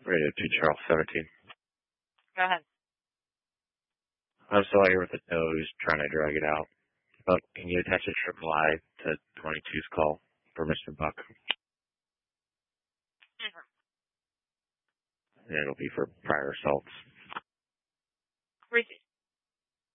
Radio 2 Charles 17. Go ahead. I'm still out here with the tow. He's trying to drag it out. But can you attach a triple I to 22's call for Mr. Buck? Mm-hmm. And it'll be for prior assaults. Receipt.